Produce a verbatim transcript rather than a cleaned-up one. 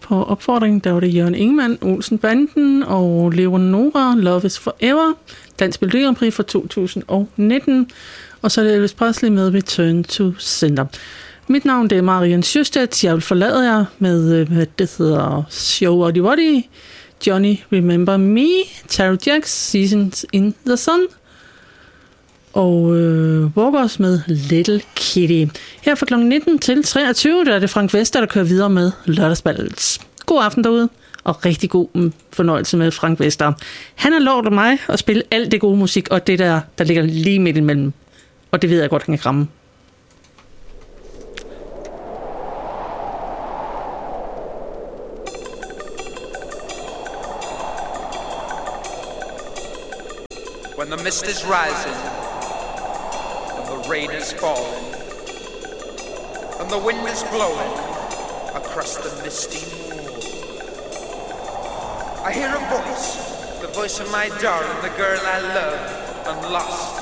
på opfordring. Der var det Jørgen Ingemann, Olsen Banden og Leonora, Love is Forever. Dansk Melodi Grand Prix for to tusind og nitten. Og så er det Elvis Presley med Return to Sender. Mit navn det er Marian Sjøstedt. Jeg vil forlade jer med, hvad det hedder, Show Waddy Waddy, Johnny Remember Me, Taro Jacks, Seasons in the Sun, og øh, Walkers med Little Kitty. Her fra klokken nitten til treogtyve, der er det Frank Vester, der kører videre med Lørdagsballet. God aften derude, og rigtig god fornøjelse med Frank Vester. Han har lovet mig at spille alt det gode musik, og det der, der ligger lige midt imellem. Og det ved jeg godt, han kan ramme. When the mist is rising, and the rain is falling, and the wind is blowing across the misty moor, I hear a voice, the voice of my darling, the girl I love and lost.